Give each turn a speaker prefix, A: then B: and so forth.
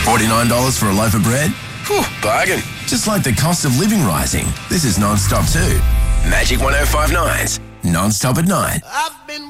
A: $49 for a loaf of bread?
B: Whew, bargain.
A: Just like the cost of living rising, this is Non-Stop too. Magic 105.9's Non-Stop at 9.
C: I've been